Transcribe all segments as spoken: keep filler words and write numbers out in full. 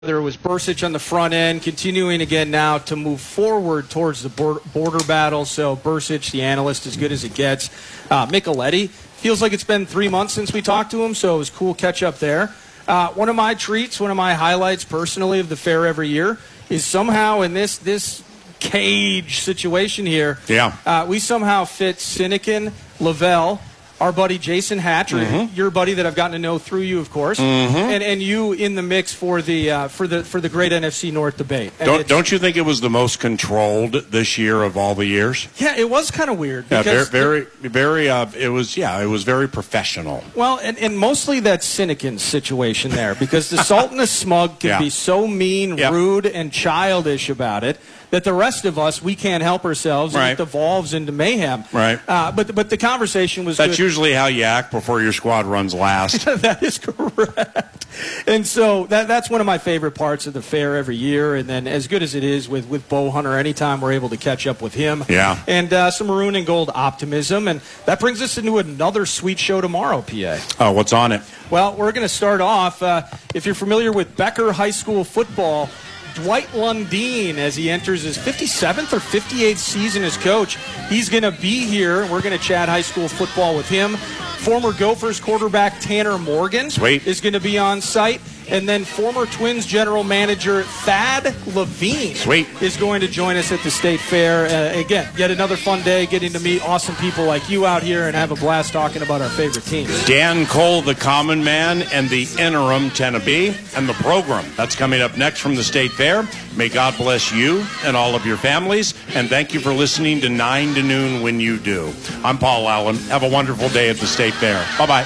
There was Bursic on the front end, continuing again now to move forward towards the border battle. So Bursic, the analyst, as good as it gets. Uh, Micheletti, feels like it's been three months since we talked to him, so it was cool catch up there. Uh, one of my treats, one of my highlights personally of the fair every year is somehow in this this cage situation here, yeah, uh, we somehow fit Sinekin, Lavelle, our buddy Jason Hatcher, mm-hmm. your buddy that I've gotten to know through you, of course, mm-hmm. and and you in the mix for the uh, for the for the great N F C North debate. And don't don't you think it was the most controlled this year of all the years? Yeah, it was kind of weird. Yeah, very very, very uh, it was yeah, it was very professional. Well, and, and mostly that Sinekin situation there, because the Sultan of Smug can yeah. be so mean, yep. rude, and childish about it that the rest of us, we can't help ourselves, right. and it devolves into mayhem. Right. Uh, but but the conversation was That's good. usually how you act before your squad runs last. That is correct. And so that that's one of my favorite parts of the fair every year. And then as good as it is with, with Bo Hunter, anytime we're able to catch up with him. Yeah. And uh, some maroon and gold optimism. And that brings us into another sweet show tomorrow, P A. Oh, what's on it? Well, we're going to start off, uh, if you're familiar with Becker High School football, Dwight Lundeen, as he enters his fifty-seventh or fifty-eighth season as coach, he's going to be here. We're going to chat high school football with him. Former Gophers quarterback Tanner Morgan Sweet. is going to be on site. And then former Twins general manager Thad Levine Sweet. is going to join us at the State Fair. Uh, again, yet another fun day getting to meet awesome people like you out here and have a blast talking about our favorite teams. Dan Cole, the common man, and the interim Tenebee, and the program. That's coming up next from the State Fair. May God bless you and all of your families, and thank you for listening to nine to noon when you do. I'm Paul Allen. Have a wonderful day at the State Fair. Bye-bye.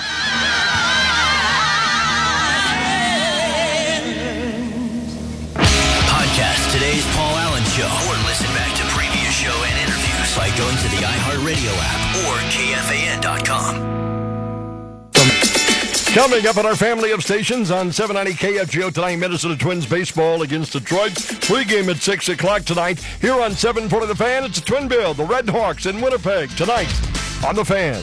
Today's Paul Allen Show. Or listen back to previous show and interviews by going to the iHeartRadio app or K F A N dot com. Coming up on our family of stations on seven ninety K F G O tonight, Minnesota Twins baseball against Detroit. Pregame at six o'clock tonight. Here on seven forty The Fan, it's a Twin Bill, the Red Hawks in Winnipeg tonight on The Fan.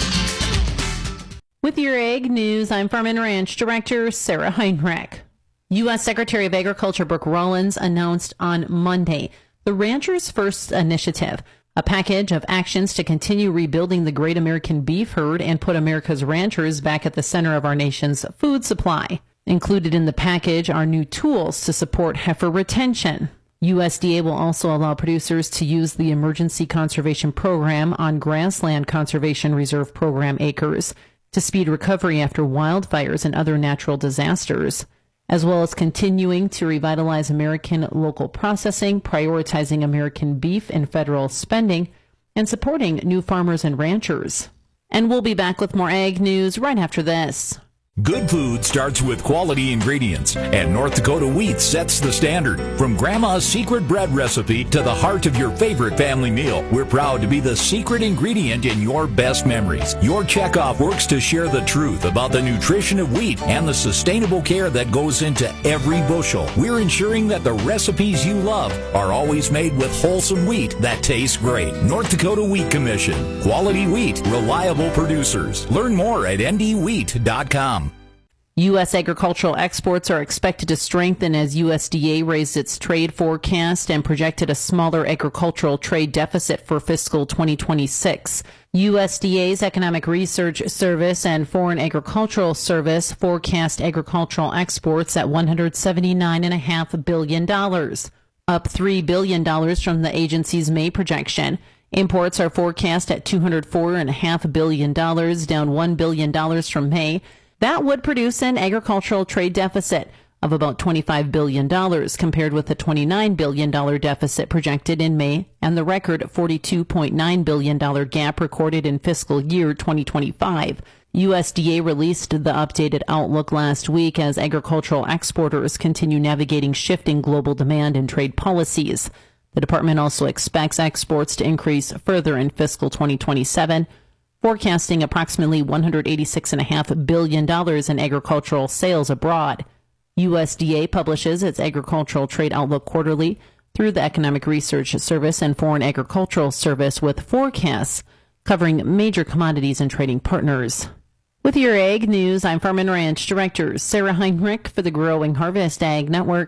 With your Ag News, I'm Farm and Ranch Director Sarah Heinrich. U S Secretary of Agriculture Brooke Rollins announced on Monday the Ranchers First Initiative, a package of actions to continue rebuilding the great American beef herd and put America's ranchers back at the center of our nation's food supply. Included in the package are new tools to support heifer retention. U S D A will also allow producers to use the Emergency Conservation Program on Grassland Conservation Reserve Program acres to speed recovery after wildfires and other natural disasters, as well as continuing to revitalize American local processing, prioritizing American beef in federal spending, and supporting new farmers and ranchers. And we'll be back with more Ag News right after this. Good food starts with quality ingredients, and North Dakota Wheat sets the standard. From Grandma's secret bread recipe to the heart of your favorite family meal, we're proud to be the secret ingredient in your best memories. Your checkoff works to share the truth about the nutrition of wheat and the sustainable care that goes into every bushel. We're ensuring that the recipes you love are always made with wholesome wheat that tastes great. North Dakota Wheat Commission. Quality wheat, reliable producers. Learn more at N D wheat dot com. U S agricultural exports are expected to strengthen as U S D A raised its trade forecast and projected a smaller agricultural trade deficit for fiscal twenty twenty-six. U S D A's Economic Research Service and Foreign Agricultural Service forecast agricultural exports at one hundred seventy-nine point five billion dollars, up three billion dollars from the agency's May projection. Imports are forecast at two hundred four point five billion dollars, down one billion dollars from May. That would produce an agricultural trade deficit of about twenty-five billion dollars compared with the twenty-nine billion dollars deficit projected in May and the record forty-two point nine billion dollars gap recorded in fiscal year twenty twenty-five. U S D A released the updated outlook last week as agricultural exporters continue navigating shifting global demand and trade policies. The department also expects exports to increase further in fiscal twenty twenty-seven, forecasting approximately one hundred eighty-six point five billion dollars in agricultural sales abroad. U S D A publishes its agricultural trade outlook quarterly through the Economic Research Service and Foreign Agricultural Service with forecasts covering major commodities and trading partners. With your ag news, I'm Farm and Ranch Director Sarah Heinrich for the Growing Harvest Ag Network.